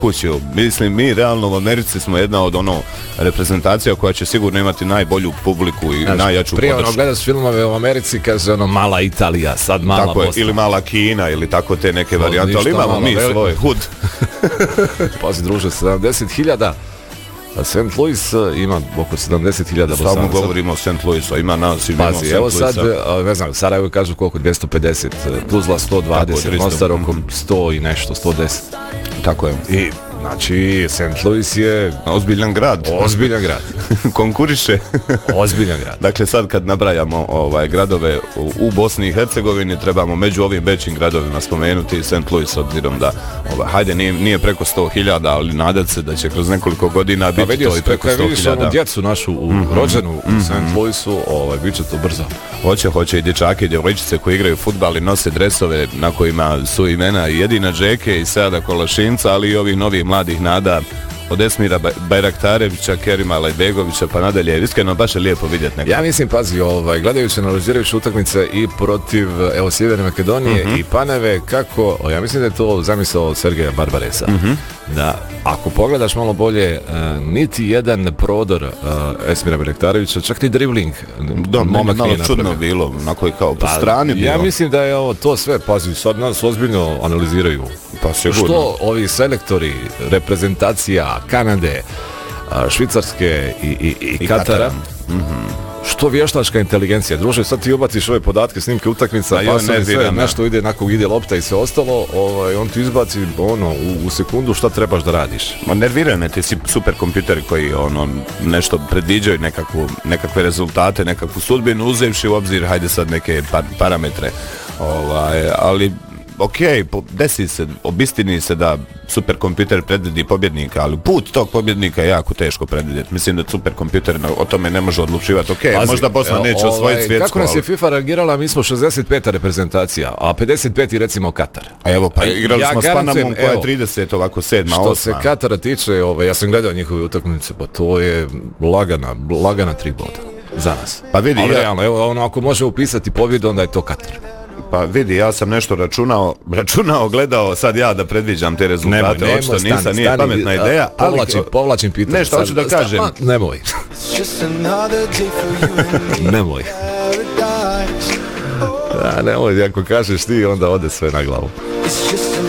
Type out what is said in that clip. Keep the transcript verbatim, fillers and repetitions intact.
kuću. Mislim, mi realno u Americi smo jedna od ono reprezentacija koja će sigurno imati najbolju publiku i znači, najjaču prije podršku. Ono gledaš filmove u Americi, kaže ono mala Italija, sad mala tako Bosna. Je, ili mala Kina ili tako te neke no, varijante, ali imamo mi veliko. svoj hud. Pazi druže, sedamdeset hiljada, a Saint Louis ima oko sedamdeset hiljada Bosanaca. Samo govorimo o Saint Louisu, ima nas i pazi, evo sad, ne znam, Sarajevo kažu koliko, dvjesto pedeset, Tuzla sto dvadeset, Mostar oko sto i nešto, sto deset. Tako je. I znači, Saint Louis je ozbiljan grad. Ozbiljan grad. Konkuriše. Ozbiljan grad. Dakle, sad kad nabrajamo ovaj, gradove u, u Bosni i Hercegovini, trebamo među ovim većim gradovima spomenuti Saint Louis, obzirom da, ovaj, hajde, nije, nije preko sto hiljada, ali nadat se da će kroz nekoliko godina biti vidio, to i preko sto hiljada. Vidiš onu djecu našu u mm-hmm. rođenu u mm-hmm. Saint Louisu, ovaj, bit će to brzo. Hoće, hoće i dječake i djevojčice koji igraju fudbal i nose dresove na kojima su imena jedina Džeke i Seada Kolašinca, ali i ovih novih mladih nada od Esmira Bajraktarevića, Kerima Lajbegovića pa nadalje. Iskreno, baš je lijepo vidjeti neko. Ja mislim, pazi, ovaj, gledajući, analizirajući utakmice i protiv, evo, Sjeverne Makedonije mm-hmm. i Paneve, kako, o, ja mislim da je to zamisao od Sergeja Barbaresa. Mm-hmm. Da, ako pogledaš malo bolje, uh, niti jedan prodor uh, Esmira Bajraktarevića, čak ni dribling. Da, momak malo čudno bilo, onako je kao po pa, strani bilo. Ja mislim da je ovo to sve, pazi, sad nas ozbiljno analiziraju. Pa sigurno. Što ovi selektori, reprezentacija Kanade, Švicarske i, i, i, I Katara, mm-hmm. što vještačka inteligencija. Druže, sad ti ubaciš ove podatke, snimke utakmica, pa sve, sve nešto ide, nakon ide lopta i sve ostalo, ovaj, on ti izbaci ono, u, u sekundu šta trebaš da radiš. Ma nerviraju me ti superkompjuteri koji ono, nešto predviđaju, nekakvu, nekakve rezultate, nekakvu sudbinu, uzevši u obzir, hajde sad neke par, parametre. Ovaj, ali ok, desi se, obistini se da superkompjuter predvidi pobjednika, ali put tog pobjednika je jako teško predvidjeti. Mislim da superkompjuter o tome ne može odlučivati. Ok, pazi, možda Bosna neće ovaj, osvojiti svjetsku. Kako nas je FIFA reagirala, mi smo šezdeset peta reprezentacija, a pedeset peti recimo Katar. A evo, pa igrali ja smo s Panamom koja je trideset, ovako sedma, što osma. se Katara tiče, ovaj, ja sam gledao njihove utakmice, pa to je lagana, lagana tri boda za nas. Pa vidi, ali ja... realno, evo, ono, ako može upisati pobjedu, onda je to Katar. Pa vidi, ja sam nešto računao, računao, gledao, sad ja da predviđam te rezultate, nemoj, očito nisam, stani, nije stani, pametna stani, ideja, ali... Povlačim, povlačim pitanje. Nešto hoću da kažem. Ma, nemoj. nemoj. Da, nemoj, ako kažeš ti, onda ode sve na glavu.